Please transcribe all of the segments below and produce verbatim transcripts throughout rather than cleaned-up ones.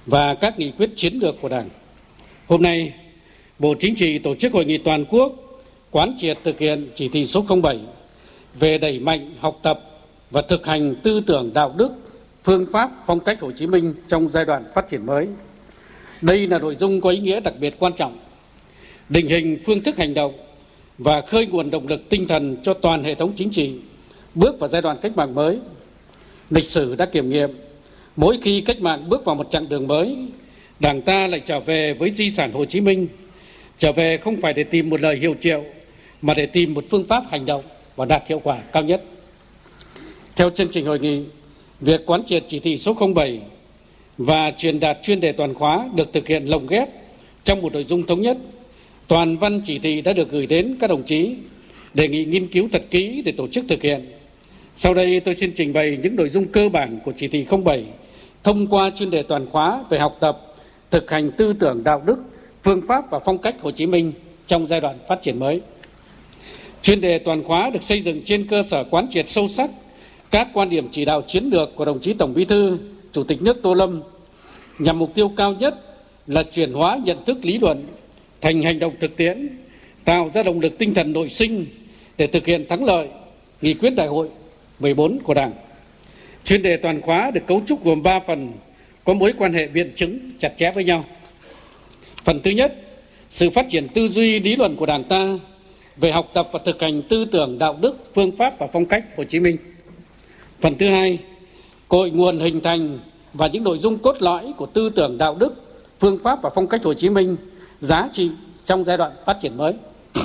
và các nghị quyết chiến lược của Đảng. Hôm nay, Bộ Chính trị tổ chức hội nghị toàn quốc quán triệt thực hiện chỉ thị số không bảy về đẩy mạnh học tập và thực hành tư tưởng đạo đức, phương pháp, phong cách Hồ Chí Minh trong giai đoạn phát triển mới. Đây là nội dung có ý nghĩa đặc biệt quan trọng, định hình phương thức hành động và khơi nguồn động lực tinh thần cho toàn hệ thống chính trị bước vào giai đoạn cách mạng mới. Lịch sử đã kiểm nghiệm, mỗi khi cách mạng bước vào một chặng đường mới, Đảng ta lại trở về với di sản Hồ Chí Minh, trở về không phải để tìm một lời hiệu triệu, mà để tìm một phương pháp hành động và đạt hiệu quả cao nhất. Theo chương trình hội nghị, việc quán triệt chỉ thị số không bảy và truyền đạt chuyên đề toàn khóa được thực hiện lồng ghép trong một nội dung thống nhất. Toàn văn chỉ thị đã được gửi đến các đồng chí, đề nghị nghiên cứu thật kỹ để tổ chức thực hiện. Sau đây tôi xin trình bày những nội dung cơ bản của chỉ thị không bảy thông qua chuyên đề toàn khóa về học tập, thực hành tư tưởng đạo đức, phương pháp và phong cách Hồ Chí Minh trong giai đoạn phát triển mới. Chuyên đề toàn khóa được xây dựng trên cơ sở quán triệt sâu sắc các quan điểm chỉ đạo chiến lược của đồng chí Tổng Bí thư, Chủ tịch nước Tô Lâm, nhằm mục tiêu cao nhất là chuyển hóa nhận thức lý luận thành hành động thực tiễn, tạo ra động lực tinh thần nội sinh để thực hiện thắng lợi nghị quyết đại hội mười bốn của Đảng. Chuyên đề toàn khóa được cấu trúc gồm ba phần có mối quan hệ biện chứng chặt chẽ với nhau. Phần thứ nhất, sự phát triển tư duy lý luận của Đảng ta về học tập và thực hành tư tưởng đạo đức, phương pháp và phong cách Hồ Chí Minh. Phần thứ hai, cội nguồn hình thành và những nội dung cốt lõi của tư tưởng đạo đức, phương pháp và phong cách Hồ Chí Minh, giá trị trong giai đoạn phát triển mới.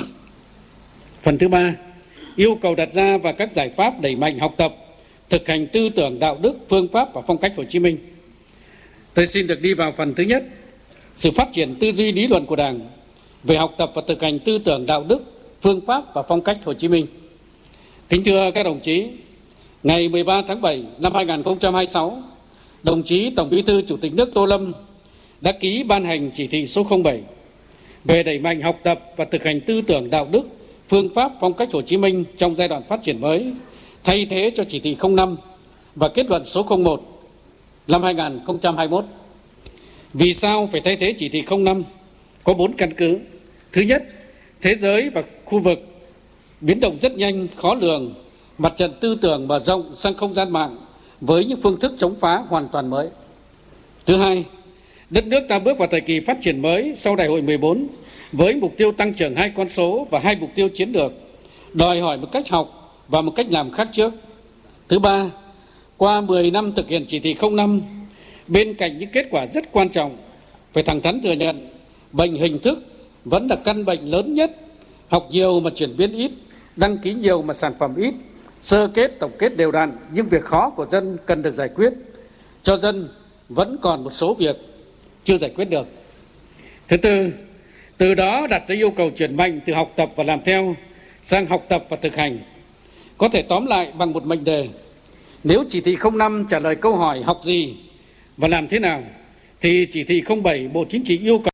Phần thứ ba, yêu cầu đặt ra và các giải pháp đẩy mạnh học tập, thực hành tư tưởng đạo đức, phương pháp và phong cách Hồ Chí Minh. Tôi xin được đi vào phần thứ nhất, sự phát triển tư duy lý luận của Đảng về học tập và thực hành tư tưởng đạo đức, phương pháp và phong cách Hồ Chí Minh. Kính thưa các đồng chí, ngày mười ba tháng bảy năm hai nghìn không trăm hai mươi sáu, đồng chí Tổng Bí thư Chủ tịch nước Tô Lâm đã ký ban hành chỉ thị số không bảy về đẩy mạnh học tập và thực hành tư tưởng đạo đức, phương pháp, phong cách Hồ Chí Minh trong giai đoạn phát triển mới, thay thế cho chỉ thị không năm và kết luận số không một năm hai nghìn không trăm hai mươi mốt. Vì sao phải thay thế chỉ thị không năm? Có bốn căn cứ. Thứ nhất, thế giới và khu vực biến động rất nhanh, khó lường, mặt trận tư tưởng mở rộng sang không gian mạng với những phương thức chống phá hoàn toàn mới. Thứ hai, đất nước ta bước vào thời kỳ phát triển mới sau Đại hội mười bốn với mục tiêu tăng trưởng hai con số và hai mục tiêu chiến lược, đòi hỏi một cách học và một cách làm khác trước. Thứ ba, qua mười năm thực hiện chỉ thị không năm, bên cạnh những kết quả rất quan trọng, phải thẳng thắn thừa nhận bệnh hình thức vẫn là căn bệnh lớn nhất. Học nhiều mà chuyển biến ít, đăng ký nhiều mà sản phẩm ít, sơ kết tổng kết đều đặn, nhưng việc khó của dân cần được giải quyết. Cho dân vẫn còn một số việc chưa giải quyết được. Thứ tư, từ đó đặt ra yêu cầu chuyển mạnh từ học tập và làm theo sang học tập và thực hành. Có thể tóm lại bằng một mệnh đề: nếu chỉ thị không năm trả lời câu hỏi học gì và làm thế nào, thì chỉ thị không bảy Bộ Chính trị yêu cầu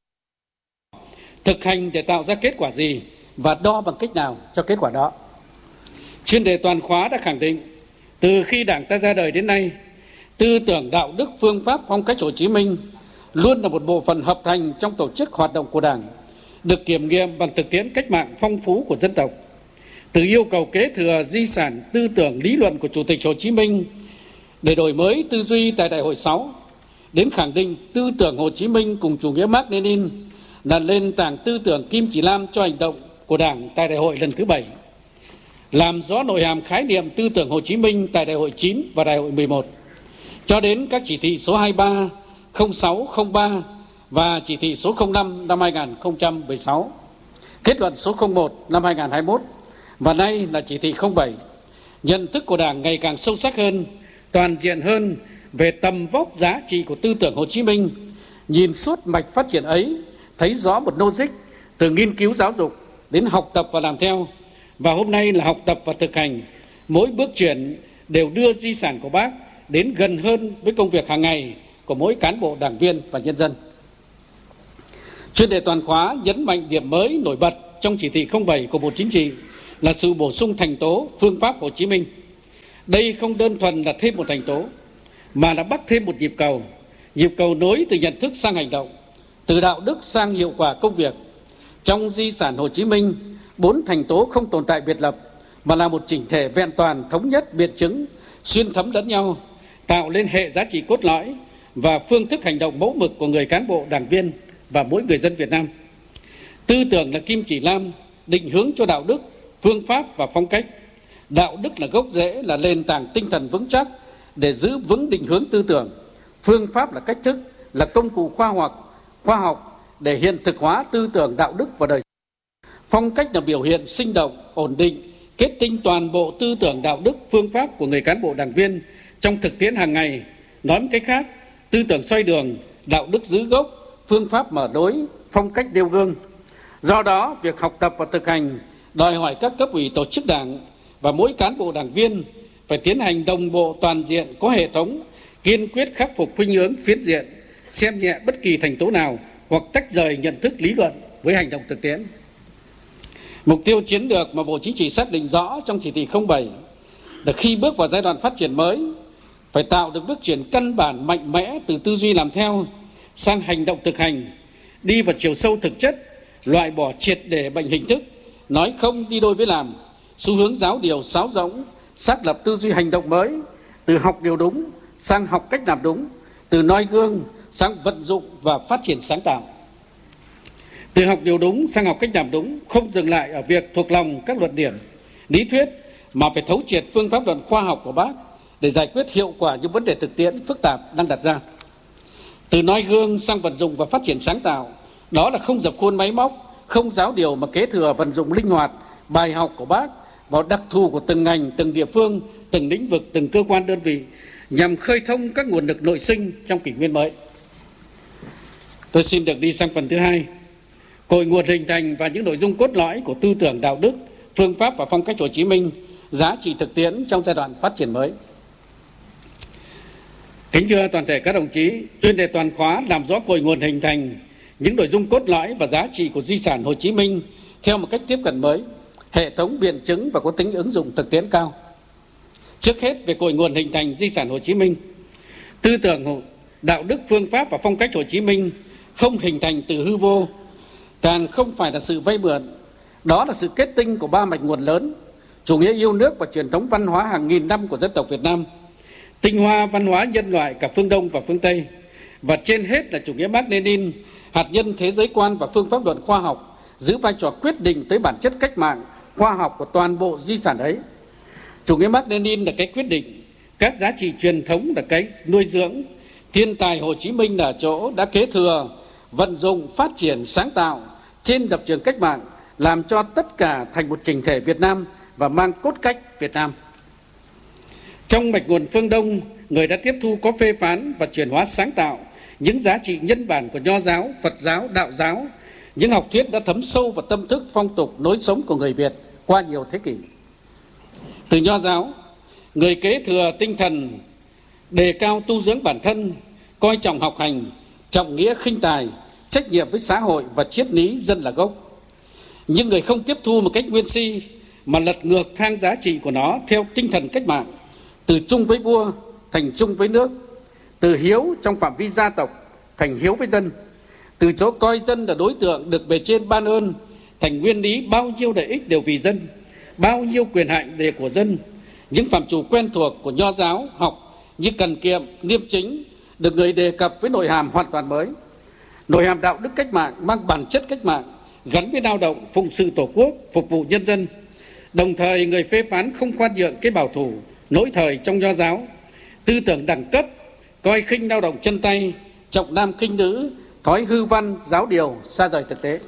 thực hành để tạo ra kết quả gì và đo bằng cách nào cho kết quả đó. Chuyên đề toàn khóa đã khẳng định, từ khi Đảng ta ra đời đến nay, tư tưởng đạo đức, phương pháp, phong cách Hồ Chí Minh luôn là một bộ phận hợp thành trong tổ chức hoạt động của Đảng, được kiểm nghiệm bằng thực tiễn cách mạng phong phú của dân tộc. Từ yêu cầu kế thừa di sản tư tưởng lý luận của Chủ tịch Hồ Chí Minh để đổi mới tư duy tại Đại hội sáu, đến khẳng định tư tưởng Hồ Chí Minh cùng chủ nghĩa Mác Lênin là nền tảng tư tưởng kim chỉ nam cho hành động của Đảng tại Đại hội lần thứ bảy, làm rõ nội hàm khái niệm tư tưởng Hồ Chí Minh tại Đại hội chín và Đại hội mười một, cho đến các chỉ thị số hai mươi ba, không sáu, không ba và chỉ thị số không năm năm hai nghìn không trăm mười sáu, kết luận số không một năm hai nghìn không trăm hai mươi mốt và nay là chỉ thị không bảy. Nhận thức của Đảng ngày càng sâu sắc hơn, toàn diện hơn về tầm vóc giá trị của tư tưởng Hồ Chí Minh. Nhìn suốt mạch phát triển ấy, thấy rõ một logic từ nghiên cứu giáo dục đến học tập và làm theo, và hôm nay là học tập và thực hành. Mỗi bước chuyển đều đưa di sản của Bác đến gần hơn với công việc hàng ngày của mỗi cán bộ, đảng viên và nhân dân. Chuyên đề toàn khóa nhấn mạnh điểm mới nổi bật trong chỉ thị không bảy của Bộ Chính trị là sự bổ sung thành tố phương pháp Hồ Chí Minh. Đây không đơn thuần là thêm một thành tố, mà là bắt thêm một nhịp cầu, nhịp cầu nối từ nhận thức sang hành động, từ đạo đức sang hiệu quả công việc. Trong di sản Hồ Chí Minh, bốn thành tố không tồn tại biệt lập mà là một chỉnh thể vẹn toàn, thống nhất, biện chứng, xuyên thấm lẫn nhau, tạo lên hệ giá trị cốt lõi và phương thức hành động mẫu mực của người cán bộ, đảng viên và mỗi người dân Việt Nam. Tư tưởng là kim chỉ nam, định hướng cho đạo đức, phương pháp và phong cách. Đạo đức là gốc rễ, là nền tảng tinh thần vững chắc để giữ vững định hướng tư tưởng. Phương pháp là cách thức, là công cụ khoa học, khoa học để hiện thực hóa tư tưởng, đạo đức vào đời. Phong cách là biểu hiện sinh động, ổn định, kết tinh toàn bộ tư tưởng, đạo đức, phương pháp của người cán bộ, đảng viên trong thực tiễn hàng ngày. Nói một cách khác, tư tưởng soi đường, đạo đức giữ gốc, phương pháp mở lối, phong cách nêu gương. Do đó, việc học tập và thực hành đòi hỏi các cấp ủy tổ chức đảng và mỗi cán bộ đảng viên phải tiến hành đồng bộ, toàn diện, có hệ thống, kiên quyết khắc phục khuynh hướng phiến diện, xem nhẹ bất kỳ thành tố nào hoặc tách rời nhận thức lý luận với hành động thực tiễn. Mục tiêu chiến lược mà Bộ Chính trị xác định rõ trong chỉ thị không bảy là khi bước vào giai đoạn phát triển mới, phải tạo được bước chuyển căn bản mạnh mẽ từ tư duy làm theo sang hành động thực hành, đi vào chiều sâu thực chất, loại bỏ triệt để bệnh hình thức, nói không đi đôi với làm, xu hướng giáo điều sáo rỗng, xác lập tư duy hành động mới, từ học điều đúng sang học cách làm đúng, từ noi gương sang vận dụng và phát triển sáng tạo. Từ học điều đúng sang học cách làm đúng, không dừng lại ở việc thuộc lòng các luận điểm, lý thuyết, mà phải thấu triệt phương pháp luận khoa học của Bác để giải quyết hiệu quả những vấn đề thực tiễn phức tạp đang đặt ra. Từ noi gương sang vận dụng và phát triển sáng tạo, đó là không dập khuôn máy móc, không giáo điều mà kế thừa vận dụng linh hoạt bài học của Bác vào đặc thù của từng ngành, từng địa phương, từng lĩnh vực, từng cơ quan đơn vị nhằm khơi thông các nguồn lực nội sinh trong kỷ nguyên mới. Tôi xin được đi sang phần thứ hai, cội nguồn hình thành và những nội dung cốt lõi của tư tưởng, đạo đức, phương pháp và phong cách Hồ Chí Minh, giá trị thực tiễn trong giai đoạn phát triển mới. Kính thưa toàn thể các đồng chí, chuyên đề toàn khóa làm rõ cội nguồn hình thành, những nội dung cốt lõi và giá trị của di sản Hồ Chí Minh theo một cách tiếp cận mới, hệ thống, biện chứng và có tính ứng dụng thực tiễn cao. Trước hết, về cội nguồn hình thành di sản Hồ Chí Minh, tư tưởng, đạo đức, phương pháp và phong cách Hồ Chí Minh không hình thành từ hư vô, càng không phải là sự vay mượn. Đó là sự kết tinh của ba mạch nguồn lớn: chủ nghĩa yêu nước và truyền thống văn hóa hàng nghìn năm của dân tộc Việt Nam, tinh hoa văn hóa nhân loại cả phương Đông và phương Tây, và trên hết là chủ nghĩa Mác Lênin, hạt nhân thế giới quan và phương pháp luận khoa học, giữ vai trò quyết định tới bản chất cách mạng khoa học của toàn bộ di sản ấy. Chủ nghĩa Mác Lênin là cái quyết định, các giá trị truyền thống là cái nuôi dưỡng. Thiên tài Hồ Chí Minh là chỗ đã kế thừa, vận dụng, phát triển, sáng tạo trên lập trường cách mạng, làm cho tất cả thành một chỉnh thể Việt Nam và mang cốt cách Việt Nam. Trong mạch nguồn phương Đông, người đã tiếp thu, có phê phán và chuyển hóa sáng tạo những giá trị nhân bản của Nho giáo, Phật giáo, Đạo giáo, những học thuyết đã thấm sâu vào tâm thức, phong tục, lối sống của người Việt qua nhiều thế kỷ. Từ Nho giáo, người kế thừa tinh thần đề cao tu dưỡng bản thân, coi trọng học hành, trọng nghĩa khinh tài, trách nhiệm với xã hội và triết lý dân là gốc. Nhưng người không tiếp thu một cách nguyên si mà lật ngược thang giá trị của nó theo tinh thần cách mạng, từ chung với vua thành chung với nước, từ hiếu trong phạm vi gia tộc thành hiếu với dân, từ chỗ coi dân là đối tượng được bề trên ban ơn thành nguyên lý bao nhiêu lợi ích đều vì dân, bao nhiêu quyền hạnh đều của dân. Những phạm trù quen thuộc của Nho giáo học như cần kiệm, liêm chính được người đề cập với nội hàm hoàn toàn mới. Nội hàm đạo đức cách mạng mang bản chất cách mạng, gắn với lao động, phụng sự Tổ quốc, phục vụ nhân dân. Đồng thời, người phê phán không khoan nhượng cái bảo thủ lỗi thời trong Nho giáo, tư tưởng đẳng cấp, coi khinh lao động chân tay, trọng nam khinh nữ, thói hư văn, giáo điều, xa rời thực tế.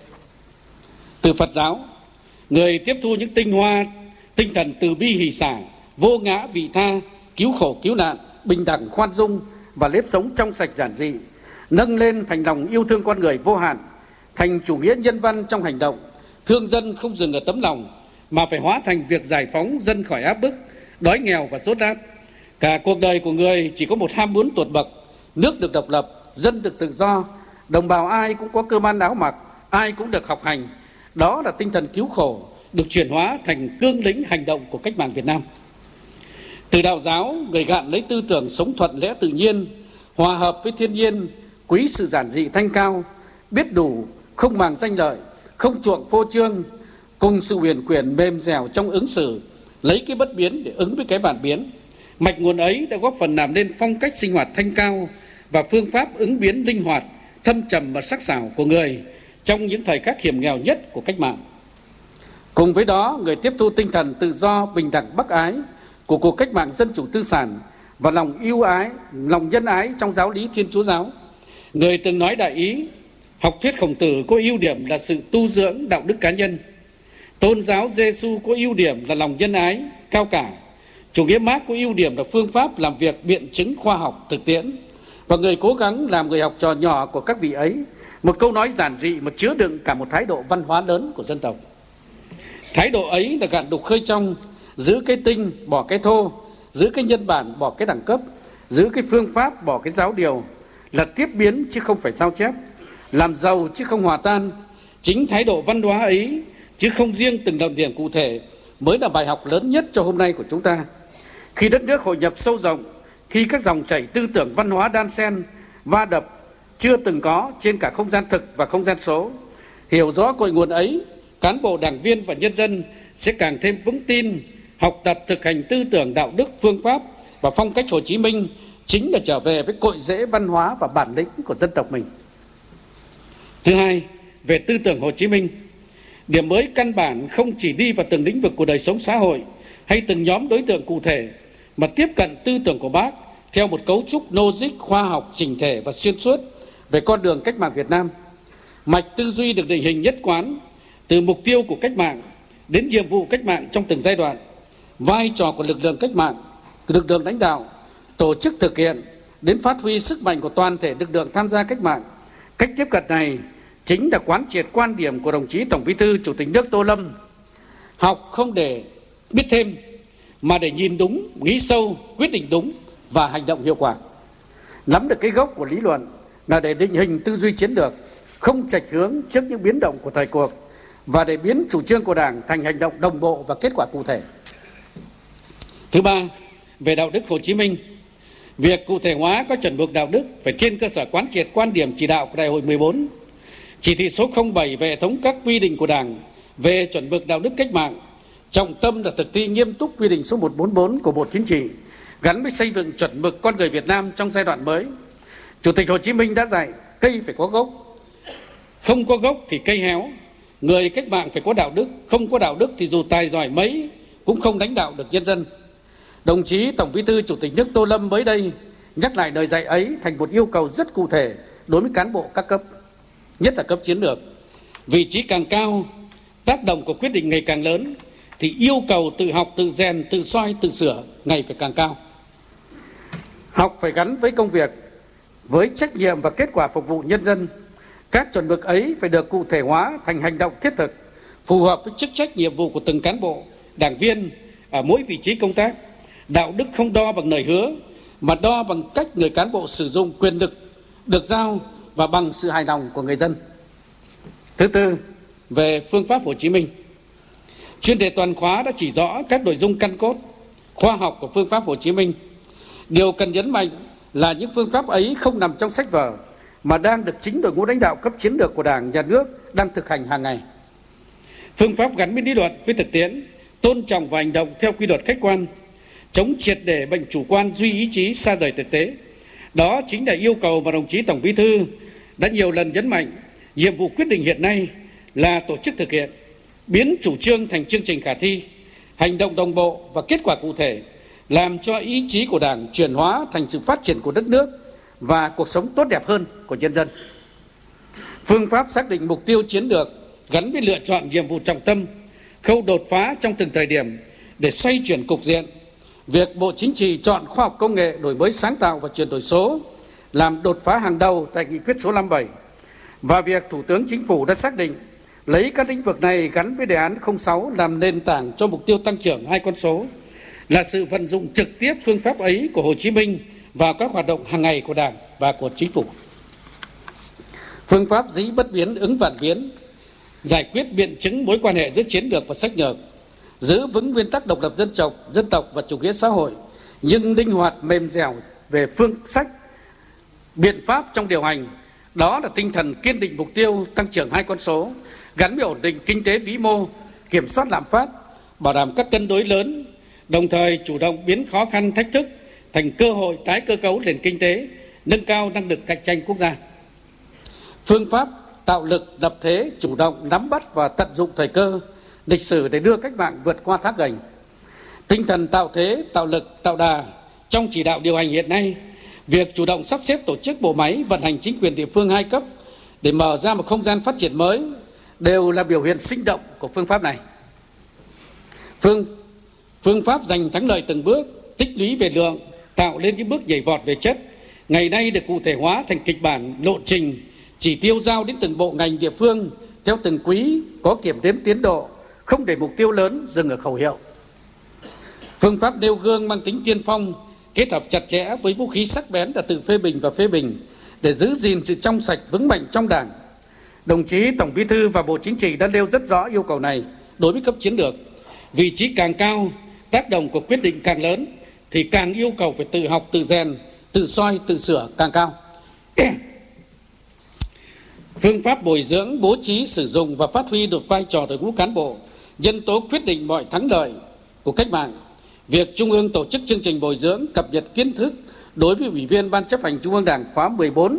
Từ Phật giáo, người tiếp thu những tinh hoa, tinh thần từ bi hỷ xả, vô ngã vị tha, cứu khổ cứu nạn, bình đẳng khoan dung và nếp sống trong sạch giản dị, nâng lên thành lòng yêu thương con người vô hạn, thành chủ nghĩa nhân văn trong hành động, thương dân không dừng ở tấm lòng mà phải hóa thành việc giải phóng dân khỏi áp bức, đói nghèo và dốt nát. Cả cuộc đời của người chỉ có một ham muốn tột bậc: nước được độc lập, dân được tự do, đồng bào ai cũng có cơm ăn áo mặc, ai cũng được học hành. Đó là tinh thần cứu khổ được chuyển hóa thành cương lĩnh hành động của cách mạng Việt Nam. Từ Đạo giáo, người gạn lấy tư tưởng sống thuận lẽ tự nhiên, hòa hợp với thiên nhiên, quý sự giản dị thanh cao, biết đủ, không màng danh lợi, không chuộng phô trương, cùng sự huyền quyền mềm dẻo trong ứng xử, lấy cái bất biến để ứng với cái vạn biến. Mạch nguồn ấy đã góp phần làm nên phong cách sinh hoạt thanh cao và phương pháp ứng biến linh hoạt, thâm trầm và sắc sảo của người trong những thời khắc hiểm nghèo nhất của cách mạng. Cùng với đó, người tiếp thu tinh thần tự do, bình đẳng, bác ái của cuộc cách mạng dân chủ tư sản và lòng yêu ái, lòng nhân ái trong giáo lý Thiên Chúa giáo. Người từng nói đại ý, học thuyết Khổng Tử có ưu điểm là sự tu dưỡng đạo đức cá nhân. Tôn giáo Giêsu có ưu điểm là lòng nhân ái cao cả. Chủ nghĩa Mác có ưu điểm là phương pháp làm việc biện chứng khoa học thực tiễn. Và người cố gắng làm người học trò nhỏ của các vị ấy, một câu nói giản dị mà chứa đựng cả một thái độ văn hóa lớn của dân tộc. Thái độ ấy là gạn đục khơi trong, giữ cái tinh bỏ cái thô, giữ cái nhân bản bỏ cái đẳng cấp, giữ cái phương pháp bỏ cái giáo điều, là tiếp biến chứ không phải sao chép, làm giàu chứ không hòa tan. Chính thái độ văn hóa ấy, chứ không riêng từng đồng điểm cụ thể, mới là bài học lớn nhất cho hôm nay của chúng ta. Khi đất nước hội nhập sâu rộng, khi các dòng chảy tư tưởng văn hóa đan xen, va đập chưa từng có trên cả không gian thực và không gian số, hiểu rõ cội nguồn ấy, cán bộ, đảng viên và nhân dân sẽ càng thêm vững tin, học tập thực hành tư tưởng đạo đức, phương pháp và phong cách Hồ Chí Minh, chính là trở về với cội rễ văn hóa và bản lĩnh của dân tộc mình. Thứ hai, về tư tưởng Hồ Chí Minh, điểm mới căn bản không chỉ đi vào từng lĩnh vực của đời sống xã hội hay từng nhóm đối tượng cụ thể, mà tiếp cận tư tưởng của Bác theo một cấu trúc logic, khoa học, chỉnh thể và xuyên suốt về con đường cách mạng Việt Nam. Mạch tư duy được định hình nhất quán từ mục tiêu của cách mạng đến nhiệm vụ cách mạng trong từng giai đoạn, vai trò của lực lượng cách mạng, lực lượng lãnh đạo, tổ chức thực hiện đến phát huy sức mạnh của toàn thể lực lượng tham gia cách mạng. Cách tiếp cận này chính là quán triệt quan điểm của đồng chí Tổng Bí thư Chủ tịch nước Tô Lâm: học không để biết thêm, mà để nhìn đúng, nghĩ sâu, quyết định đúng và hành động hiệu quả. Nắm được cái gốc của lý luận là để định hình tư duy chiến lược, không chệch hướng trước những biến động của thời cuộc, và để biến chủ trương của Đảng thành hành động đồng bộ và kết quả cụ thể. Thứ ba, về đạo đức Hồ Chí Minh, việc cụ thể hóa các chuẩn mực đạo đức phải trên cơ sở quán triệt quan điểm chỉ đạo của Đại hội mười bốn, chỉ thị số không bảy về hệ thống các quy định của Đảng về chuẩn mực đạo đức cách mạng, trọng tâm là thực thi nghiêm túc quy định số một trăm bốn mươi bốn của Bộ Chính trị gắn với xây dựng chuẩn mực con người Việt Nam trong giai đoạn mới. Chủ tịch Hồ Chí Minh đã dạy cây phải có gốc, không có gốc thì cây héo. Người cách mạng phải có đạo đức, không có đạo đức thì dù tài giỏi mấy cũng không lãnh đạo được nhân dân. Đồng chí Tổng Bí thư Chủ tịch nước Tô Lâm mới đây nhắc lại lời dạy ấy thành một yêu cầu rất cụ thể đối với cán bộ các cấp, nhất là cấp chiến lược. Vị trí càng cao, tác động của quyết định ngày càng lớn, thì yêu cầu tự học, tự rèn, tự soi, tự sửa ngày phải càng cao. Học phải gắn với công việc, với trách nhiệm và kết quả phục vụ nhân dân. Các chuẩn mực ấy phải được cụ thể hóa thành hành động thiết thực, phù hợp với chức trách nhiệm vụ của từng cán bộ, đảng viên ở mỗi vị trí công tác. Đạo đức không đo bằng lời hứa, mà đo bằng cách người cán bộ sử dụng quyền lực được giao và bằng sự hài lòng của người dân. Thứ tư, về phương pháp Hồ Chí Minh, chuyên đề toàn khóa đã chỉ rõ các nội dung căn cốt, khoa học của phương pháp Hồ Chí Minh. Điều cần nhấn mạnh là những phương pháp ấy không nằm trong sách vở, mà đang được chính đội ngũ lãnh đạo cấp chiến lược của Đảng, Nhà nước đang thực hành hàng ngày. Phương pháp gắn với lý luận với thực tiễn, tôn trọng và hành động theo quy luật khách quan, chống triệt để bệnh chủ quan, duy ý chí, xa rời thực tế. Đó chính là yêu cầu mà đồng chí Tổng Bí thư đã nhiều lần nhấn mạnh. Nhiệm vụ quyết định hiện nay là tổ chức thực hiện, biến chủ trương thành chương trình khả thi, hành động đồng bộ và kết quả cụ thể, làm cho ý chí của Đảng chuyển hóa thành sự phát triển của đất nước và cuộc sống tốt đẹp hơn của nhân dân. Phương pháp xác định mục tiêu chiến lược gắn với lựa chọn nhiệm vụ trọng tâm, khâu đột phá trong từng thời điểm để xoay chuyển cục diện. Việc Bộ Chính trị chọn khoa học công nghệ, đổi mới sáng tạo và chuyển đổi số làm đột phá hàng đầu tại nghị quyết số năm mươi bảy, và việc Thủ tướng Chính phủ đã xác định lấy các lĩnh vực này gắn với đề án không sáu làm nền tảng cho mục tiêu tăng trưởng hai con số, là sự vận dụng trực tiếp phương pháp ấy của Hồ Chí Minh vào các hoạt động hàng ngày của Đảng và của Chính phủ. Phương pháp dĩ bất biến ứng vạn biến, giải quyết biện chứng mối quan hệ giữa chiến lược và sách lược, giữ vững nguyên tắc độc lập dân tộc, dân tộc và chủ nghĩa xã hội, nhưng linh hoạt mềm dẻo về phương sách biện pháp trong điều hành, đó là tinh thần kiên định mục tiêu tăng trưởng hai con số, gắn với ổn định kinh tế vĩ mô, kiểm soát lạm phát, bảo đảm các cân đối lớn, đồng thời chủ động biến khó khăn thách thức thành cơ hội tái cơ cấu nền kinh tế, nâng cao năng lực cạnh tranh quốc gia. Phương pháp tạo lực lập thế, chủ động nắm bắt và tận dụng thời cơ lịch sử để đưa cách mạng vượt qua thác gành. Tinh thần tạo thế, tạo lực, tạo đà trong chỉ đạo điều hành hiện nay, việc chủ động sắp xếp tổ chức bộ máy, vận hành chính quyền địa phương hai cấp để mở ra một không gian phát triển mới đều là biểu hiện sinh động của phương pháp này. Phương, phương pháp giành thắng lợi từng bước, tích lũy về lượng, tạo lên những bước nhảy vọt về chất, ngày nay được cụ thể hóa thành kịch bản, lộ trình, chỉ tiêu giao đến từng bộ ngành địa phương theo từng quý, có kiểm đếm tiến độ, không để mục tiêu lớn dừng ở khẩu hiệu. Phương pháp nêu gương mang tính tiên phong, kết hợp chặt chẽ với vũ khí sắc bén là tự phê bình và phê bình để giữ gìn sự trong sạch vững mạnh trong Đảng. Đồng chí Tổng Bí thư và Bộ Chính trị đã nêu rất rõ yêu cầu này đối với cấp chiến lược. Vị trí càng cao, tác động của quyết định càng lớn thì càng yêu cầu phải tự học, tự rèn, tự soi, tự sửa càng cao. Phương pháp bồi dưỡng, bố trí, sử dụng và phát huy được vai trò đội ngũ cán bộ, nhân tố quyết định mọi thắng lợi của cách mạng. Việc Trung ương tổ chức chương trình bồi dưỡng, cập nhật kiến thức đối với Ủy viên Ban Chấp hành Trung ương Đảng khóa mười bốn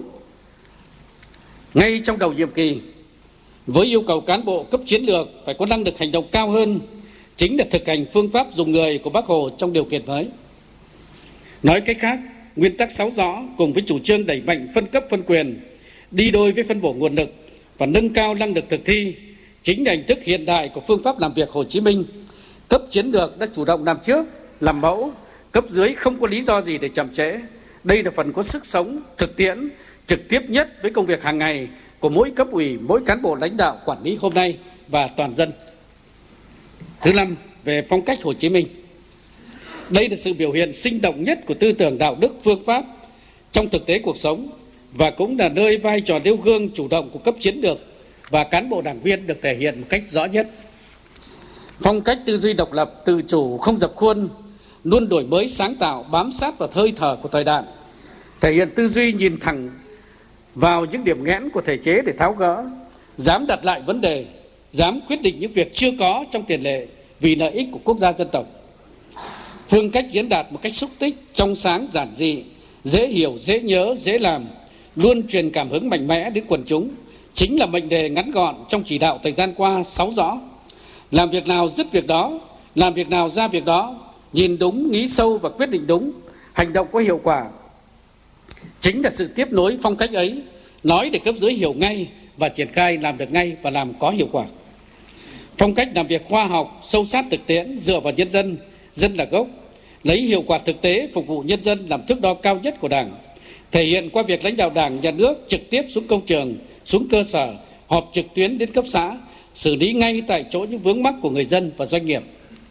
ngay trong đầu nhiệm kỳ, với yêu cầu cán bộ cấp chiến lược phải có năng lực hành động cao hơn, chính là thực hành phương pháp dùng người của Bác Hồ trong điều kiện mới. Nói cách khác, nguyên tắc sáu rõ cùng với chủ trương đẩy mạnh phân cấp phân quyền, đi đôi với phân bổ nguồn lực và nâng cao năng lực thực thi, chính là hình thức hiện đại của phương pháp làm việc Hồ Chí Minh. Cấp chiến lược đã chủ động làm trước, làm mẫu, cấp dưới không có lý do gì để chậm trễ. Đây là phần có sức sống, thực tiễn, trực tiếp nhất với công việc hàng ngày của mỗi cấp ủy, mỗi cán bộ lãnh đạo quản lý hôm nay và toàn dân. Thứ năm, về phong cách Hồ Chí Minh. Đây là sự biểu hiện sinh động nhất của tư tưởng đạo đức phương pháp trong thực tế cuộc sống và cũng là nơi vai trò nêu gương chủ động của cấp chiến lược và cán bộ đảng viên được thể hiện một cách rõ nhất. Phong cách tư duy độc lập, tự chủ, không dập khuôn, luôn đổi mới sáng tạo, bám sát vào hơi thở của thời đại, thể hiện tư duy nhìn thẳng vào những điểm nghẽn của thể chế để tháo gỡ, dám đặt lại vấn đề, dám quyết định những việc chưa có trong tiền lệ vì lợi ích của quốc gia dân tộc. Phương cách diễn đạt một cách xúc tích, trong sáng, giản dị, dễ hiểu, dễ nhớ, dễ làm, luôn truyền cảm hứng mạnh mẽ đến quần chúng, chính là mệnh đề ngắn gọn trong chỉ đạo thời gian qua sáu rõ. Làm việc nào dứt việc đó, làm việc nào ra việc đó, nhìn đúng, nghĩ sâu và quyết định đúng, hành động có hiệu quả. Chính là sự tiếp nối phong cách ấy, nói để cấp dưới hiểu ngay và triển khai làm được ngay và làm có hiệu quả. Phong cách làm việc khoa học, sâu sát thực tiễn, dựa vào nhân dân, dân là gốc, lấy hiệu quả thực tế phục vụ nhân dân làm thước đo cao nhất của Đảng, thể hiện qua việc lãnh đạo Đảng, Nhà nước trực tiếp xuống công trường, xuống cơ sở, họp trực tuyến đến cấp xã, xử lý ngay tại chỗ những vướng mắc của người dân và doanh nghiệp.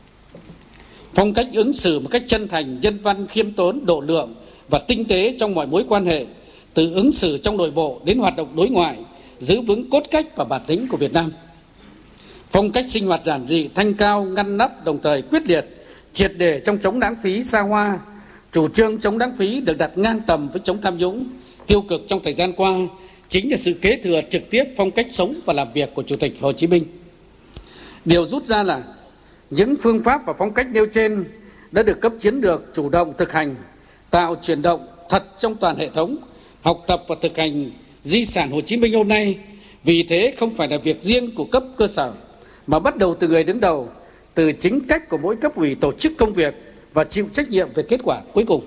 Phong cách ứng xử một cách chân thành, nhân văn, khiêm tốn, độ lượng và tinh tế trong mọi mối quan hệ, từ ứng xử trong nội bộ đến hoạt động đối ngoại, giữ vững cốt cách và bản tính của Việt Nam. Phong cách sinh hoạt giản dị, thanh cao, ngăn nắp, đồng thời quyết liệt, triệt để trong chống lãng phí xa hoa. Chủ trương chống lãng phí được đặt ngang tầm với chống tham nhũng tiêu cực trong thời gian qua, chính là sự kế thừa trực tiếp phong cách sống và làm việc của Chủ tịch Hồ Chí Minh. Điều rút ra là những phương pháp và phong cách nêu trên đã được cấp chiến lược chủ động thực hành, tạo chuyển động thật trong toàn hệ thống học tập và thực hành di sản Hồ Chí Minh hôm nay. Vì thế không phải là việc riêng của cấp cơ sở, mà bắt đầu từ người đứng đầu, từ chính cách của mỗi cấp ủy tổ chức công việc và chịu trách nhiệm về kết quả cuối cùng.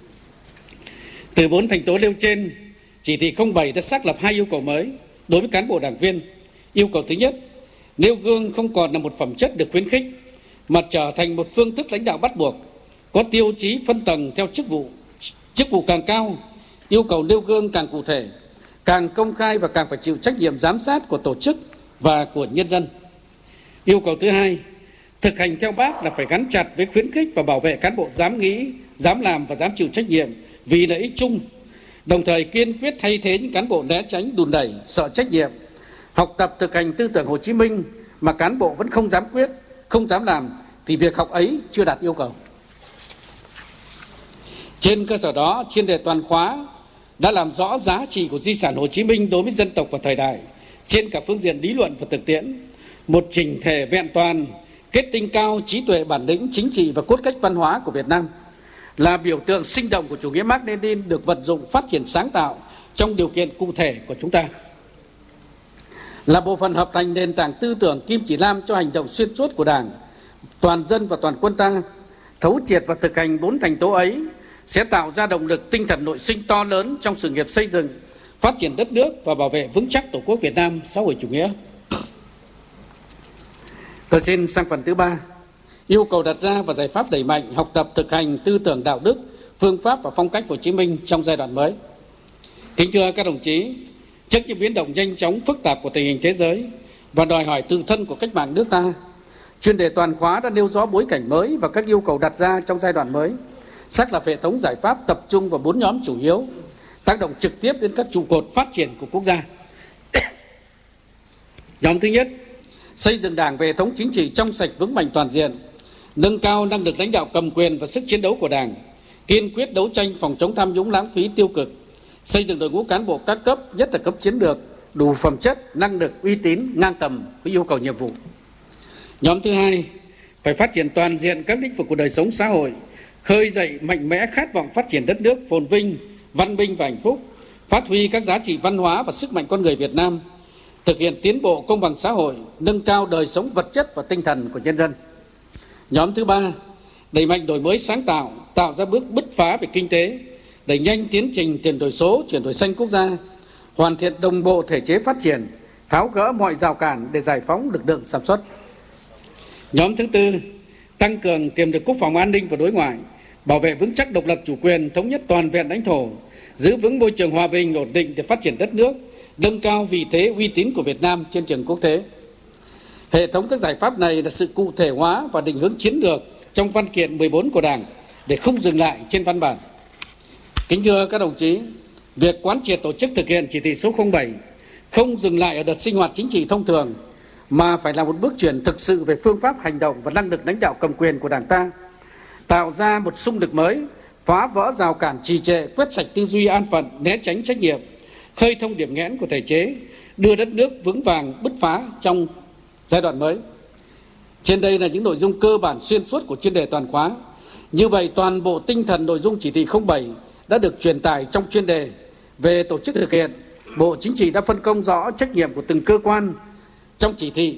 Từ bốn thành tố nêu trên, chỉ thị không bảy đã xác lập hai yêu cầu mới đối với cán bộ đảng viên. Yêu cầu thứ nhất, nêu gương không còn là một phẩm chất được khuyến khích, mà trở thành một phương thức lãnh đạo bắt buộc, có tiêu chí phân tầng theo chức vụ. Chức vụ càng cao, yêu cầu nêu gương càng cụ thể, càng công khai và càng phải chịu trách nhiệm giám sát của tổ chức và của nhân dân. Yêu cầu thứ hai, thực hành theo Bác là phải gắn chặt với khuyến khích và bảo vệ cán bộ dám nghĩ, dám làm và dám chịu trách nhiệm vì lợi ích chung, đồng thời kiên quyết thay thế những cán bộ né tránh, đùn đẩy, sợ trách nhiệm. Học tập thực hành tư tưởng Hồ Chí Minh mà cán bộ vẫn không dám quyết, không dám làm thì việc học ấy chưa đạt yêu cầu. Trên cơ sở đó, chuyên đề toàn khóa đã làm rõ giá trị của di sản Hồ Chí Minh đối với dân tộc và thời đại trên cả phương diện lý luận và thực tiễn. Một chỉnh thể vẹn toàn, kết tinh cao trí tuệ, bản lĩnh chính trị và cốt cách văn hóa của Việt Nam, là biểu tượng sinh động của chủ nghĩa Mác Lênin được vận dụng phát triển sáng tạo trong điều kiện cụ thể của chúng ta, là bộ phận hợp thành nền tảng tư tưởng kim chỉ nam cho hành động xuyên suốt của Đảng, toàn dân và toàn quân ta. Thấu triệt và thực hành bốn thành tố ấy sẽ tạo ra động lực tinh thần nội sinh to lớn trong sự nghiệp xây dựng, phát triển đất nước và bảo vệ vững chắc Tổ quốc Việt Nam xã hội chủ nghĩa. Tôi xin sang phần thứ ba, yêu cầu đặt ra và giải pháp đẩy mạnh học tập thực hành tư tưởng đạo đức, phương pháp và phong cách Hồ Chí Minh trong giai đoạn mới. Kính thưa các đồng chí, trước những biến động nhanh chóng phức tạp của tình hình thế giới và đòi hỏi tự thân của cách mạng nước ta, chuyên đề toàn khóa đã nêu rõ bối cảnh mới và các yêu cầu đặt ra trong giai đoạn mới, xác lập hệ thống giải pháp tập trung vào bốn nhóm chủ yếu, tác động trực tiếp đến các trụ cột phát triển của quốc gia. Nhóm thứ nhất, xây dựng Đảng về hệ thống chính trị trong sạch vững mạnh toàn diện, nâng cao năng lực lãnh đạo cầm quyền và sức chiến đấu của Đảng, kiên quyết đấu tranh phòng chống tham nhũng lãng phí tiêu cực, xây dựng đội ngũ cán bộ các cấp, nhất là cấp chiến lược, đủ phẩm chất, năng lực, uy tín, ngang tầm với yêu cầu nhiệm vụ. Nhóm thứ hai, phải phát triển toàn diện các lĩnh vực của đời sống xã hội, khơi dậy mạnh mẽ khát vọng phát triển đất nước phồn vinh, văn minh và hạnh phúc, phát huy các giá trị văn hóa và sức mạnh con người Việt Nam, thực hiện tiến bộ công bằng xã hội, nâng cao đời sống vật chất và tinh thần của nhân dân. Nhóm thứ ba, đẩy mạnh đổi mới sáng tạo, tạo ra bước bứt phá về kinh tế, đẩy nhanh tiến trình chuyển đổi số, chuyển đổi xanh quốc gia, hoàn thiện đồng bộ thể chế phát triển, tháo gỡ mọi rào cản để giải phóng lực lượng sản xuất. Nhóm thứ tư, tăng cường tiềm lực quốc phòng an ninh và đối ngoại, bảo vệ vững chắc độc lập chủ quyền, thống nhất toàn vẹn lãnh thổ, giữ vững môi trường hòa bình ổn định để phát triển đất nước, nâng cao vị thế uy tín của Việt Nam trên trường quốc tế. Hệ thống các giải pháp này là sự cụ thể hóa và định hướng chiến lược trong văn kiện mười bốn của Đảng để không dừng lại trên văn bản. Kính thưa các đồng chí, việc quán triệt tổ chức thực hiện chỉ thị số không bảy không dừng lại ở đợt sinh hoạt chính trị thông thường, mà phải là một bước chuyển thực sự về phương pháp hành động và năng lực lãnh đạo cầm quyền của Đảng ta, tạo ra một xung lực mới, phá vỡ rào cản trì trệ, quét sạch tư duy an phận, né tránh trách nhiệm, khơi thông điểm nghẽn của thể chế, đưa đất nước vững vàng bứt phá trong giai đoạn mới. Trên đây là những nội dung cơ bản xuyên suốt của chuyên đề toàn khóa. Như vậy, toàn bộ tinh thần nội dung chỉ thị không bảy đã được truyền tải trong chuyên đề. Về tổ chức thực hiện, Bộ Chính trị đã phân công rõ trách nhiệm của từng cơ quan trong chỉ thị.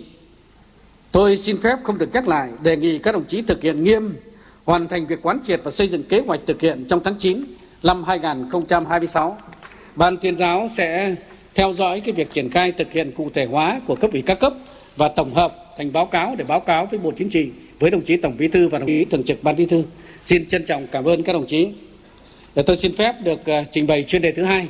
Tôi xin phép không được nhắc lại, đề nghị các đồng chí thực hiện nghiêm, hoàn thành việc quán triệt và xây dựng kế hoạch thực hiện trong tháng chín năm hai nghìn không trăm hai mươi sáu. Ban tuyên giáo sẽ theo dõi cái việc triển khai thực hiện cụ thể hóa của cấp ủy các cấp và tổng hợp thành báo cáo để báo cáo với Bộ Chính trị, với đồng chí Tổng Bí thư và đồng chí Thường trực Ban Bí thư. Xin trân trọng cảm ơn các đồng chí. Để tôi xin phép được uh, trình bày chuyên đề thứ hai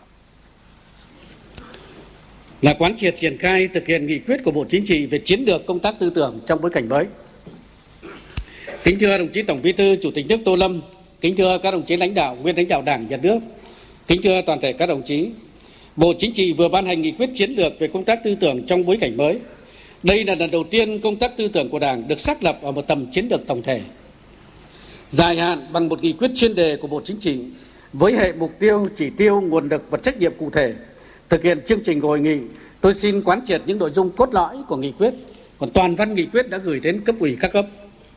là quán triệt triển khai thực hiện nghị quyết của Bộ Chính trị về chiến lược công tác tư tưởng trong bối cảnh mới. Kính thưa đồng chí Tổng Bí thư, Chủ tịch nước Tô Lâm, kính thưa các đồng chí lãnh đạo, nguyên lãnh đạo Đảng, Nhà nước, kính thưa toàn thể các đồng chí, Bộ Chính trị vừa ban hành nghị quyết chiến lược về công tác tư tưởng trong bối cảnh mới. Đây là lần đầu tiên công tác tư tưởng của Đảng được xác lập ở một tầm chiến lược tổng thể, dài hạn bằng một nghị quyết chuyên đề của Bộ Chính trị với hệ mục tiêu, chỉ tiêu, nguồn lực và trách nhiệm cụ thể. Thực hiện chương trình của hội nghị, tôi xin quán triệt những nội dung cốt lõi của nghị quyết, còn toàn văn nghị quyết đã gửi đến cấp ủy các cấp.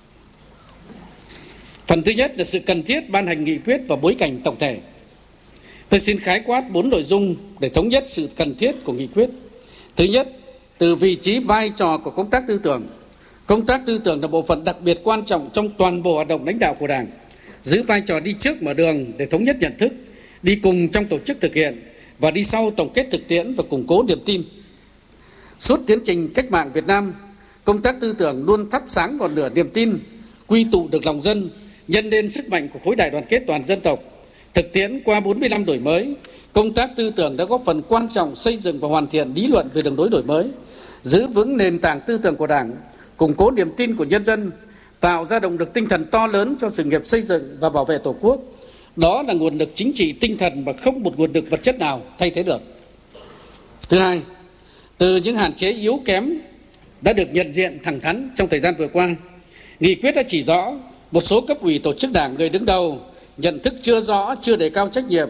Phần thứ nhất là sự cần thiết ban hành nghị quyết và bối cảnh tổng thể. Tôi xin khái quát bốn nội dung để thống nhất sự cần thiết của nghị quyết. Thứ nhất, từ vị trí vai trò của công tác tư tưởng. Công tác tư tưởng là bộ phận đặc biệt quan trọng trong toàn bộ hoạt động lãnh đạo của Đảng, giữ vai trò đi trước mở đường để thống nhất nhận thức, đi cùng trong tổ chức thực hiện và đi sau tổng kết thực tiễn và củng cố niềm tin. Suốt tiến trình cách mạng Việt Nam, công tác tư tưởng luôn thắp sáng ngọn lửa niềm tin, quy tụ được lòng dân, nhân lên sức mạnh của khối đại đoàn kết toàn dân tộc. Thực tiễn qua bốn mươi năm đổi mới, công tác tư tưởng đã góp phần quan trọng xây dựng và hoàn thiện lý luận về đường lối đổi mới, giữ vững nền tảng tư tưởng của Đảng, củng cố niềm tin của nhân dân, tạo ra động lực tinh thần to lớn cho sự nghiệp xây dựng và bảo vệ Tổ quốc. Đó là nguồn lực chính trị tinh thần mà không một nguồn lực vật chất nào thay thế được. Thứ hai, từ những hạn chế yếu kém đã được nhận diện thẳng thắn trong thời gian vừa qua, nghị quyết đã chỉ rõ một số cấp ủy tổ chức Đảng, người đứng đầu nhận thức chưa rõ, chưa đề cao trách nhiệm,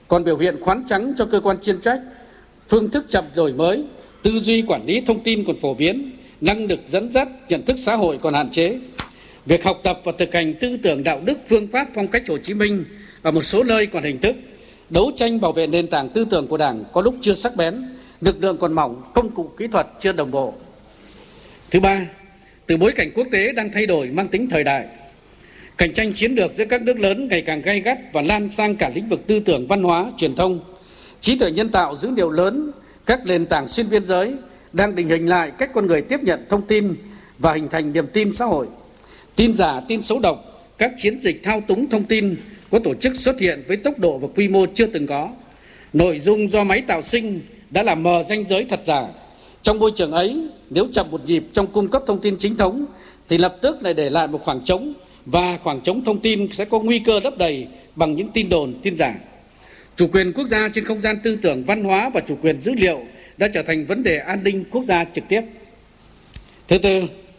còn biểu hiện khoán trắng cho cơ quan chuyên trách, phương thức chậm đổi mới, tư duy quản lý thông tin còn phổ biến, năng lực dẫn dắt, nhận thức xã hội còn hạn chế. Việc học tập và thực hành tư tưởng đạo đức, phương pháp, phong cách Hồ Chí Minh ở một số nơi còn hình thức. Đấu tranh bảo vệ nền tảng tư tưởng của Đảng có lúc chưa sắc bén, lực lượng còn mỏng, công cụ kỹ thuật chưa đồng bộ. Thứ ba, từ bối cảnh quốc tế đang thay đổi mang tính thời đại, cạnh tranh chiến lược giữa các nước lớn ngày càng gay gắt và lan sang cả lĩnh vực tư tưởng, văn hóa, truyền thông. Trí tuệ nhân tạo, dữ liệu lớn, các nền tảng xuyên biên giới đang định hình lại cách con người tiếp nhận thông tin và hình thành niềm tin xã hội. Tin giả, tin xấu độc, các chiến dịch thao túng thông tin có tổ chức xuất hiện với tốc độ và quy mô chưa từng có. Nội dung do máy tạo sinh đã làm mờ ranh giới thật giả. Trong môi trường ấy, nếu chậm một nhịp trong cung cấp thông tin chính thống thì lập tức lại để lại một khoảng trống, và khoảng trống thông tin sẽ có nguy cơ lấp đầy bằng những tin đồn, tin giả. Chủ quyền quốc gia trên không gian tư tưởng, văn hóa và chủ quyền dữ liệu đã trở thành vấn đề an ninh quốc gia trực tiếp. Thứ tư,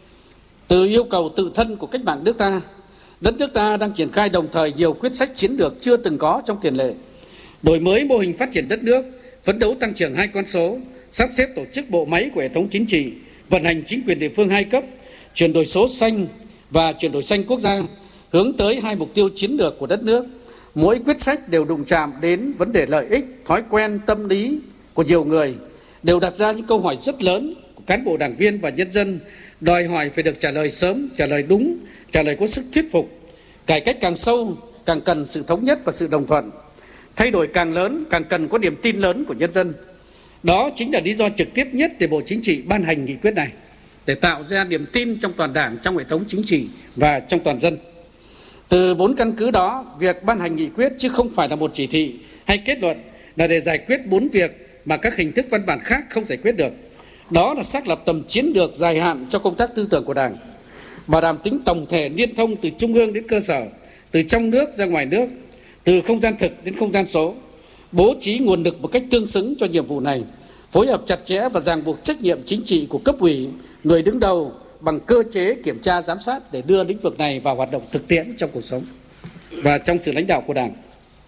từ yêu cầu tự thân của cách mạng nước ta, đất nước ta đang triển khai đồng thời nhiều quyết sách chiến lược chưa từng có trong tiền lệ. Đổi mới mô hình phát triển đất nước, phấn đấu tăng trưởng hai con số, sắp xếp tổ chức bộ máy của hệ thống chính trị, vận hành chính quyền địa phương hai cấp, chuyển đổi số xanh và chuyển đổi xanh quốc gia, hướng tới hai mục tiêu chiến lược của đất nước. Mỗi quyết sách đều đụng chạm đến vấn đề lợi ích, thói quen, tâm lý của nhiều người, đều đặt ra những câu hỏi rất lớn của cán bộ, đảng viên và nhân dân, đòi hỏi phải được trả lời sớm, trả lời đúng, trả lời có sức thuyết phục. Cải cách càng sâu, càng cần sự thống nhất và sự đồng thuận. Thay đổi càng lớn, càng cần có niềm tin lớn của nhân dân. Đó chính là lý do trực tiếp nhất để Bộ Chính trị ban hành nghị quyết này, để tạo ra niềm tin trong toàn Đảng, trong hệ thống chính trị và trong toàn dân. Từ bốn căn cứ đó, việc ban hành nghị quyết chứ không phải là một chỉ thị hay kết luận là để giải quyết bốn việc mà các hình thức văn bản khác không giải quyết được. Đó là xác lập tầm chiến lược dài hạn cho công tác tư tưởng của Đảng, bảo đảm tính tổng thể liên thông từ trung ương đến cơ sở, từ trong nước ra ngoài nước, từ không gian thực đến không gian số, bố trí nguồn lực một cách tương xứng cho nhiệm vụ này, phối hợp chặt chẽ và ràng buộc trách nhiệm chính trị của cấp ủy, người đứng đầu bằng cơ chế kiểm tra giám sát để đưa lĩnh vực này vào hoạt động thực tiễn trong cuộc sống và trong sự lãnh đạo của Đảng.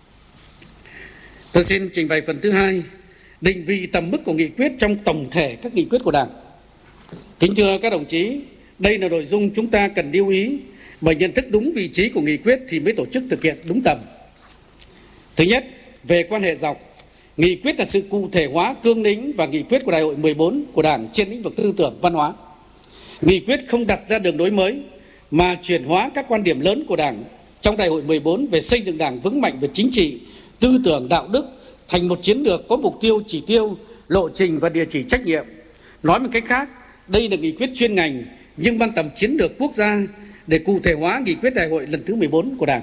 Tôi xin trình bày phần thứ hai, định vị tầm mức của nghị quyết trong tổng thể các nghị quyết của Đảng. Kính thưa các đồng chí, đây là nội dung chúng ta cần lưu ý, bởi nhận thức đúng vị trí của nghị quyết thì mới tổ chức thực hiện đúng tầm. Thứ nhất, về quan hệ dọc, nghị quyết là sự cụ thể hóa cương lĩnh và nghị quyết của Đại hội mười bốn của Đảng trên lĩnh vực tư tưởng, văn hóa. Nghị quyết không đặt ra đường lối mới mà chuyển hóa các quan điểm lớn của Đảng trong Đại hội mười bốn về xây dựng Đảng vững mạnh về chính trị, tư tưởng, đạo đức thành một chiến lược có mục tiêu, chỉ tiêu, lộ trình và địa chỉ trách nhiệm. Nói một cách khác, đây là nghị quyết chuyên ngành nhưng mang tầm chiến lược quốc gia để cụ thể hóa nghị quyết Đại hội lần thứ mười bốn của Đảng.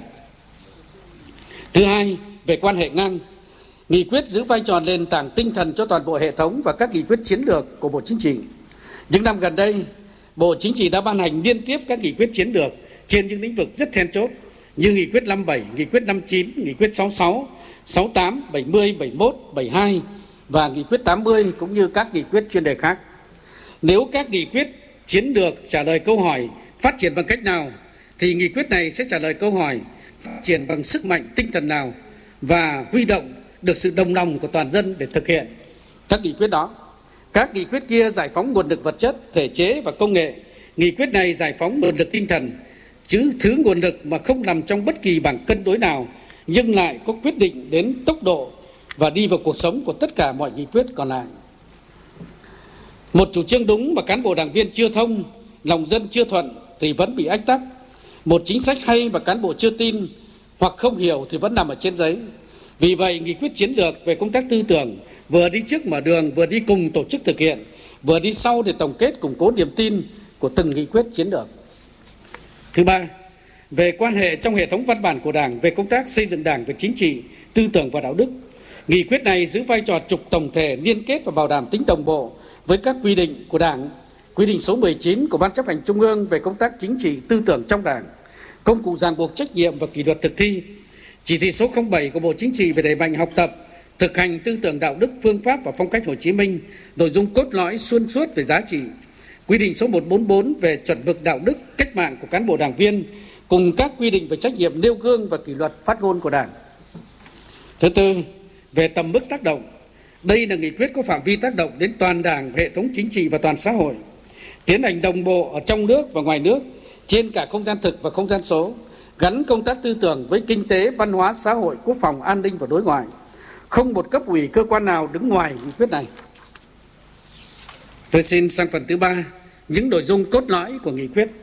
Thứ hai, về quan hệ ngang, nghị quyết giữ vai trò nền tảng tinh thần cho toàn bộ hệ thống và các nghị quyết chiến lược của Bộ Chính trị. Những năm gần đây, Bộ Chính trị đã ban hành liên tiếp các nghị quyết chiến lược trên những lĩnh vực rất then chốt như nghị quyết năm mươi bảy, nghị quyết năm mươi chín, nghị quyết sáu mươi sáu, sáu mươi tám, bảy mươi, bảy mươi mốt, bảy mươi hai và nghị quyết tám mươi cũng như các nghị quyết chuyên đề khác. Nếu các nghị quyết chiến lược trả lời câu hỏi phát triển bằng cách nào thì nghị quyết này sẽ trả lời câu hỏi phát triển bằng sức mạnh tinh thần nào và huy động được sự đồng lòng của toàn dân để thực hiện các nghị quyết đó. Các nghị quyết kia giải phóng nguồn lực vật chất, thể chế và công nghệ. Nghị quyết này giải phóng nguồn lực tinh thần, chứ thứ nguồn lực mà không nằm trong bất kỳ bảng cân đối nào nhưng lại có quyết định đến tốc độ và đi vào cuộc sống của tất cả mọi nghị quyết còn lại. Một chủ trương đúng mà cán bộ đảng viên chưa thông, lòng dân chưa thuận thì vẫn bị ách tắc. Một chính sách hay mà cán bộ chưa tin hoặc không hiểu thì vẫn nằm ở trên giấy. Vì vậy, nghị quyết chiến lược về công tác tư tưởng vừa đi trước mở đường, vừa đi cùng tổ chức thực hiện, vừa đi sau để tổng kết củng cố niềm tin của từng nghị quyết chiến lược. Thứ ba, về quan hệ trong hệ thống văn bản của Đảng về công tác xây dựng Đảng về chính trị, tư tưởng và đạo đức, nghị quyết này giữ vai trò trục tổng thể, liên kết và bảo đảm tính đồng bộ với các quy định của Đảng, quy định số mười chín của Ban Chấp hành Trung ương về công tác chính trị, tư tưởng trong Đảng, công cụ ràng buộc trách nhiệm và kỷ luật thực thi, chỉ thị số không bảy của Bộ Chính trị về đẩy mạnh học tập, thực hành tư tưởng đạo đức, phương pháp và phong cách Hồ Chí Minh, nội dung cốt lõi xuyên suốt về giá trị, quy định số một trăm bốn mươi bốn về chuẩn mực đạo đức cách mạng của cán bộ đảng viên, cùng các quy định về trách nhiệm nêu gương và kỷ luật phát ngôn của Đảng. Thứ tư, về tầm mức tác động. Đây là nghị quyết có phạm vi tác động đến toàn Đảng, hệ thống chính trị và toàn xã hội, tiến hành đồng bộ ở trong nước và ngoài nước, trên cả không gian thực và không gian số, gắn công tác tư tưởng với kinh tế, văn hóa, xã hội, quốc phòng, an ninh và đối ngoại. Không một cấp ủy cơ quan nào đứng ngoài nghị quyết này. Tôi xin sang phần thứ ba, những nội dung cốt lõi của nghị quyết.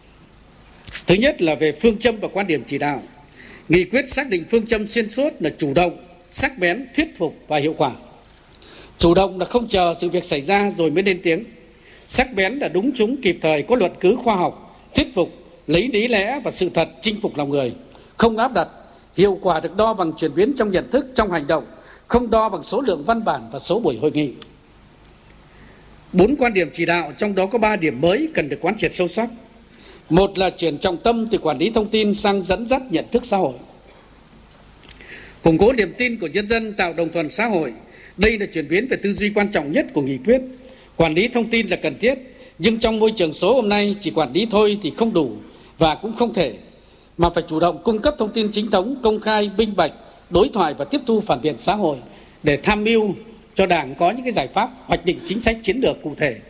Thứ nhất là về phương châm và quan điểm chỉ đạo. Nghị quyết xác định phương châm xuyên suốt là chủ động, sắc bén, thuyết phục và hiệu quả. Chủ động là không chờ sự việc xảy ra rồi mới lên tiếng. Sắc bén là đúng trúng, kịp thời, có luận cứ khoa học, thuyết phục, lấy lý lẽ và sự thật chinh phục lòng người, không áp đặt. Hiệu quả được đo bằng chuyển biến trong nhận thức, trong hành động, không đo bằng số lượng văn bản và số buổi hội nghị. Bốn quan điểm chỉ đạo, trong đó có ba điểm mới cần được quán triệt sâu sắc. Một là chuyển trọng tâm từ quản lý thông tin sang dẫn dắt nhận thức xã hội. Củng cố niềm tin của nhân dân, tạo đồng thuận xã hội. Đây là chuyển biến về tư duy quan trọng nhất của nghị quyết. Quản lý thông tin là cần thiết, nhưng trong môi trường số hôm nay chỉ quản lý thôi thì không đủ và cũng không thể, mà phải chủ động cung cấp thông tin chính thống, công khai, minh bạch, đối thoại và tiếp thu phản biện xã hội để tham mưu cho Đảng có những cái giải pháp hoạch định chính sách chiến lược cụ thể.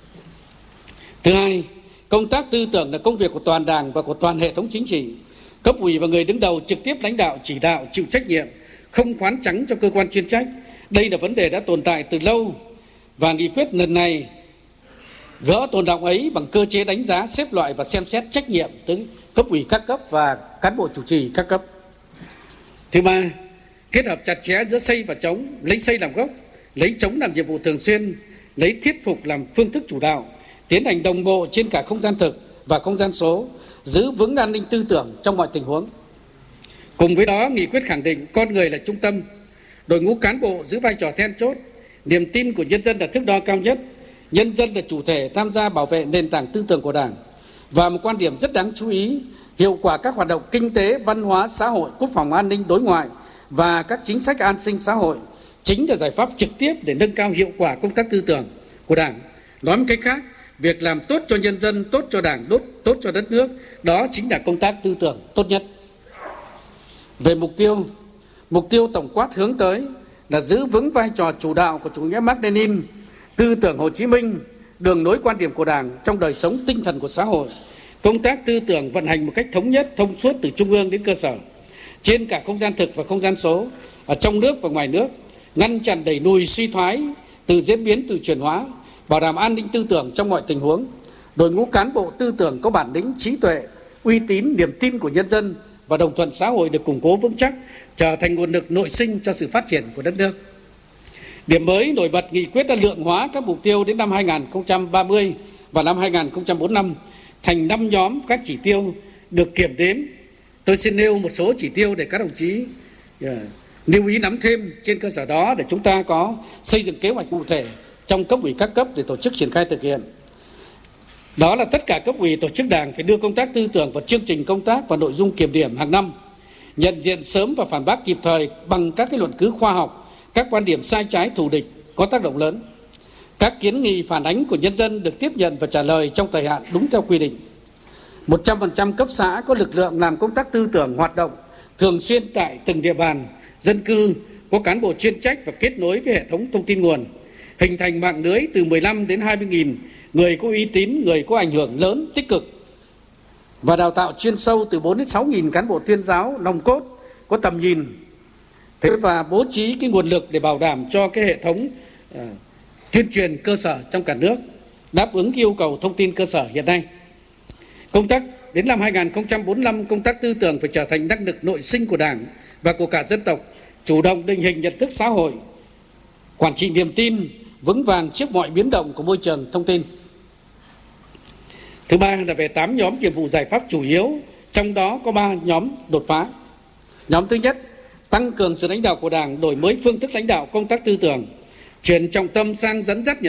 Thứ hai, công tác tư tưởng là công việc của toàn Đảng và của toàn hệ thống chính trị. Cấp ủy và người đứng đầu trực tiếp lãnh đạo, chỉ đạo, chịu trách nhiệm, không khoán trắng cho cơ quan chuyên trách. Đây là vấn đề đã tồn tại từ lâu và nghị quyết lần này gỡ tồn đọng ấy bằng cơ chế đánh giá, xếp loại và xem xét trách nhiệm tới cấp ủy các cấp và cán bộ chủ trì các cấp. Thứ ba, kết hợp chặt chẽ giữa xây và chống, lấy xây làm gốc, lấy chống làm nhiệm vụ thường xuyên, lấy thuyết phục làm phương thức chủ đạo, tiến hành đồng bộ trên cả không gian thực và không gian số, giữ vững an ninh tư tưởng trong mọi tình huống. Cùng với đó, nghị quyết khẳng định con người là trung tâm, đội ngũ cán bộ giữ vai trò then chốt, niềm tin của nhân dân là thước đo cao nhất, nhân dân là chủ thể tham gia bảo vệ nền tảng tư tưởng của Đảng. Và một quan điểm rất đáng chú ý, hiệu quả các hoạt động kinh tế, văn hóa, xã hội, quốc phòng an ninh, đối ngoại và các chính sách an sinh xã hội chính là giải pháp trực tiếp để nâng cao hiệu quả công tác tư tưởng của Đảng. Nói một cách khác, việc làm tốt cho nhân dân, tốt cho Đảng, tốt, tốt cho đất nước, đó chính là công tác tư tưởng tốt nhất. Về mục tiêu, mục tiêu tổng quát hướng tới là giữ vững vai trò chủ đạo của chủ nghĩa Mác Lênin, tư tưởng Hồ Chí Minh, đường lối quan điểm của Đảng trong đời sống tinh thần của xã hội. Công tác tư tưởng vận hành một cách thống nhất, thông suốt từ trung ương đến cơ sở, trên cả không gian thực và không gian số, ở trong nước và ngoài nước, ngăn chặn đẩy lùi suy thoái, từ diễn biến, từ chuyển hóa, bảo đảm an ninh tư tưởng trong mọi tình huống. Đội ngũ cán bộ tư tưởng có bản lĩnh, trí tuệ, uy tín, niềm tin của nhân dân và đồng thuận xã hội được củng cố vững chắc, trở thành nguồn lực nội sinh cho sự phát triển của đất nước. Điểm mới nổi bật, nghị quyết đã lượng hóa các mục tiêu đến năm hai nghìn không trăm ba mươi và năm hai nghìn không trăm bốn mươi lăm thành năm nhóm các chỉ tiêu được kiểm đếm. Tôi xin nêu một số chỉ tiêu để các đồng chí uh, lưu ý nắm thêm, trên cơ sở đó để chúng ta có xây dựng kế hoạch cụ thể trong cấp ủy các cấp để tổ chức triển khai thực hiện. Đó là tất cả cấp ủy tổ chức Đảng phải đưa công tác tư tưởng vào chương trình công tác và nội dung kiểm điểm hàng năm, nhận diện sớm và phản bác kịp thời bằng các cái luận cứ khoa học các quan điểm sai trái thù địch có tác động lớn. Các kiến nghị phản ánh của nhân dân được tiếp nhận và trả lời trong thời hạn đúng theo quy định. một trăm phần trăm cấp xã có lực lượng làm công tác tư tưởng hoạt động thường xuyên tại từng địa bàn dân cư, có cán bộ chuyên trách và kết nối với hệ thống thông tin nguồn, hình thành mạng lưới từ mười lăm đến hai mươi nghìn người có uy tín, người có ảnh hưởng lớn, tích cực, và đào tạo chuyên sâu từ bốn đến sáu nghìn cán bộ tuyên giáo nòng cốt có tầm nhìn. Thế và bố trí cái nguồn lực để bảo đảm cho cái hệ thống uh, tuyên truyền cơ sở trong cả nước đáp ứng yêu cầu thông tin cơ sở hiện nay. Công tác đến năm hai nghìn không trăm bốn mươi lăm, công tác tư tưởng phải trở thành năng lực nội sinh của Đảng và của cả dân tộc, chủ động định hình nhận thức xã hội, quản trị niềm tin vững vàng trước mọi biến động của môi trường thông tin. Thứ ba là về tám nhóm nhiệm vụ giải pháp chủ yếu, trong đó có ba nhóm đột phá. Nhóm thứ nhất, tăng cường sự lãnh đạo của Đảng, đổi mới phương thức lãnh đạo công tác tư tưởng, chuyển trọng tâm sang dẫn dắt nhận